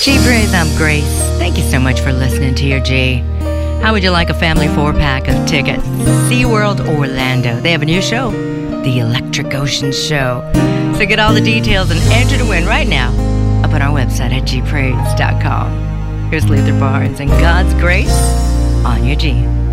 G Praise, I'm Grace. Thank you so much for listening to your G. How would you like a family 4-pack of tickets? SeaWorld Orlando. They have a new show, The Electric Ocean Show. So get all the details and enter to win right now up on our website at gpraise.com. Here's Luther Barnes and God's Grace on your G.